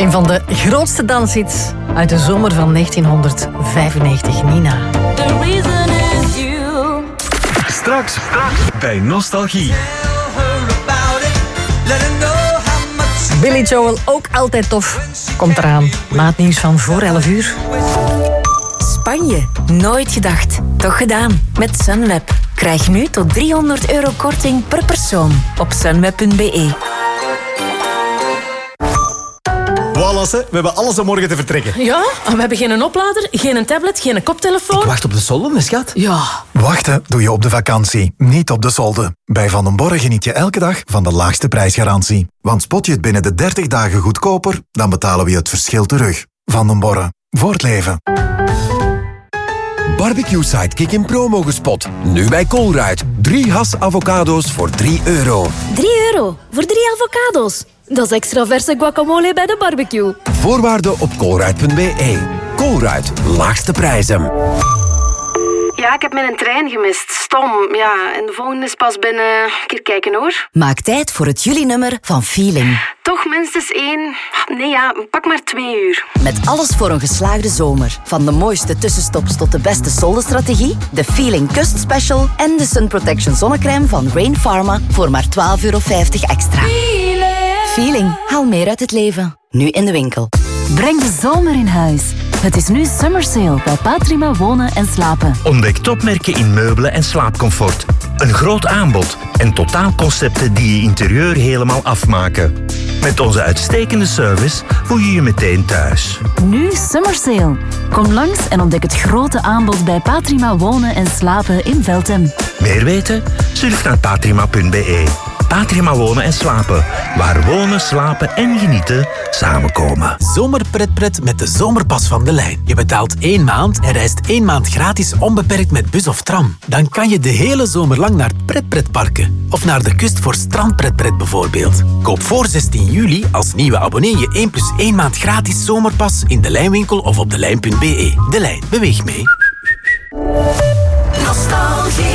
Een van de grootste danshits uit de zomer van 1995, Nina. The reason is you. Straks bij Nostalgie. Billy Joel, ook altijd tof. Komt eraan. Maatnieuws van voor 11 uur. Spanje. Nooit gedacht. Toch gedaan. Met Sunweb. Krijg nu tot €300 korting per persoon op sunweb.be. Voilà, we hebben alles om morgen te vertrekken. Ja, en we hebben geen oplader, geen tablet, geen koptelefoon. Wacht op de solden, schat. Ja. Wachten doe je op de vakantie, niet op de solde. Bij Van den Borre geniet je elke dag van de laagste prijsgarantie. Want spot je het binnen de 30 dagen goedkoper, dan betalen we je het verschil terug. Van den Borre, voor het leven. Barbecue Sidekick in promo gespot. Nu bij Colruyt. 3 has avocado's voor €3. €3 voor 3 avocado's. Dat is extra verse guacamole bij de barbecue. Voorwaarden op colruyt.be. Colruyt, laagste prijzen. Ja, ik heb mijn trein gemist. Stom. Ja, en de volgende is pas binnen... Een keer kijken hoor. Maak tijd voor het juli-nummer van Feeling. Toch minstens 1... Nee ja, pak maar 2 uur. Met alles voor een geslaagde zomer. Van de mooiste tussenstops tot de beste soldenstrategie, de Feeling Kust Special en de Sun Protection zonnecrème van Rain Pharma voor maar €12,50 extra. Feeling. Haal meer uit het leven. Nu in de winkel. Breng de zomer in huis. Het is nu Summer Sale bij Patrima Wonen en Slapen. Ontdek topmerken in meubelen en slaapcomfort. Een groot aanbod en totaalconcepten die je interieur helemaal afmaken. Met onze uitstekende service voel je je meteen thuis. Nu Summer Sale. Kom langs en ontdek het grote aanbod bij Patrima Wonen en Slapen in Veltem. Meer weten? Surf naar patrima.be. Patrima Wonen en Slapen. Waar wonen, slapen en genieten samenkomen. Zomerpretpret met de zomerpas van De Lijn. Je betaalt 1 maand en reist 1 maand gratis onbeperkt met bus of tram. Dan kan je de hele zomer lang naar pretpretparken. Of naar de kust voor strandpretpret bijvoorbeeld. Koop voor 16 juli als nieuwe abonnee je 1+1 maand gratis zomerpas in De Lijnwinkel of op delijn.be. De Lijn, beweeg mee. Nostalgie.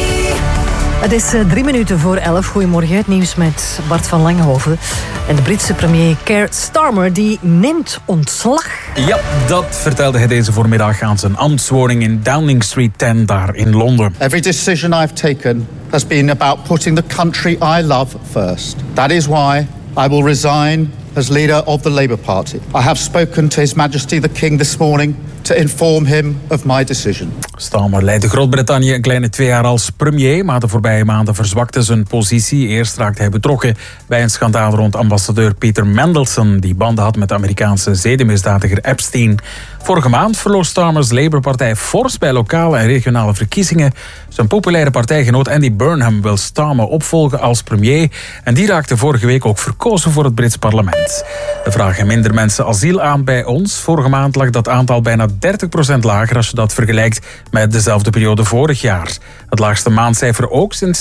Het is 3 minuten voor 11. Goedemorgen, het nieuws met Bart van Langenhoven. En de Britse premier Keir Starmer die neemt ontslag. Ja, dat vertelde hij deze voormiddag aan zijn ambtswoning in Downing Street 10 daar in Londen. Every decision I've taken has been about putting the country I love first. That is why I will resign as leader of the Labour Party. I have spoken to His Majesty the King this morning to inform him of my decision. Starmer leidde Groot-Brittannië een kleine 2 jaar als premier, maar de voorbije maanden verzwakte zijn positie. Eerst raakte hij betrokken bij een schandaal rond ambassadeur Peter Mandelson, die banden had met de Amerikaanse zedenmisdadiger Epstein. Vorige maand verloor Starmer's Labour-partij fors bij lokale en regionale verkiezingen. Zijn populaire partijgenoot Andy Burnham wil Starmer opvolgen als premier en die raakte vorige week ook verkozen voor het Brits parlement. Er vragen minder mensen asiel aan bij ons. Vorige maand lag dat aantal bijna 30% lager als je dat vergelijkt met dezelfde periode vorig jaar. Het laagste maandcijfer ook sinds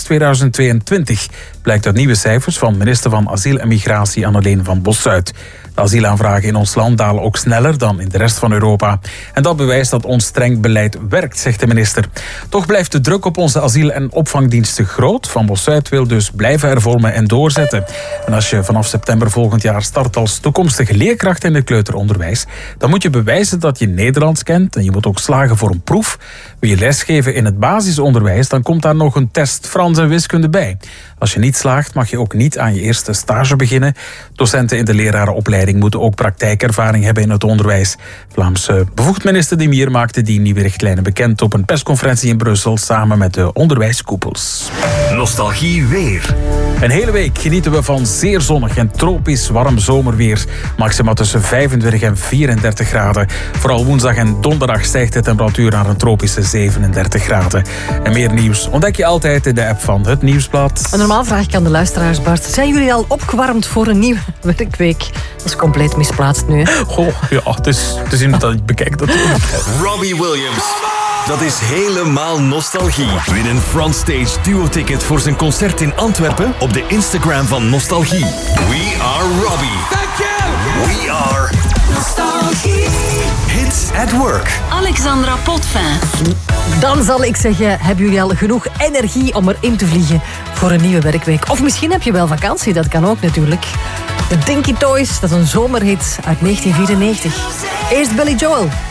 2022, blijkt uit nieuwe cijfers van minister van Asiel en Migratie Anneleen van Bossuyt. De asielaanvragen in ons land dalen ook sneller dan in de rest van Europa. En dat bewijst dat ons streng beleid werkt, zegt de minister. Toch blijft de druk op onze asiel- en opvangdiensten groot. Van Bossuyt wil dus blijven hervormen en doorzetten. En als je vanaf september volgend jaar start als toekomstige leerkracht in het kleuteronderwijs, dan moet je bewijzen dat je Nederlands kent en je moet ook slagen voor een proef. Wil je lesgeven in het basisonderwijs, dan komt daar nog een test Frans en wiskunde bij. Als je niet slaagt, mag je ook niet aan je eerste stage beginnen. Docenten in de lerarenopleiding moeten ook praktijkervaring hebben in het onderwijs. Vlaamse bevoegd minister De Mier maakte die nieuwe richtlijnen bekend op een persconferentie in Brussel samen met de onderwijskoepels. Nostalgie weer. Een hele week genieten we van zeer zonnig en tropisch warm zomerweer. Maxima tussen 25 en 34 graden. Vooral woensdag en donderdag stijgt de temperatuur naar een tropische 37 graden. En meer nieuws ontdek je altijd in de app van Het Nieuwsblad. En normaal vraag ik aan de luisteraars, Bart, zijn jullie al opgewarmd voor een nieuwe werkweek? Dat is compleet misplaatst nu, hè? Goh, ja, het is iemand dat ik bekijk natuurlijk. Robbie Williams. Dat is helemaal nostalgie. Win een Frontstage duo-ticket voor zijn concert in Antwerpen op de Instagram van Nostalgie. We are Robbie. Thank you. We are Nostalgie. Hits at Work. Alexandra Potvin. Dan zal ik zeggen, hebben jullie al genoeg energie om erin te vliegen voor een nieuwe werkweek? Of misschien heb je wel vakantie, dat kan ook natuurlijk. De Dinky Toys, dat is een zomerhit uit 1994. Eerst Billy Joel.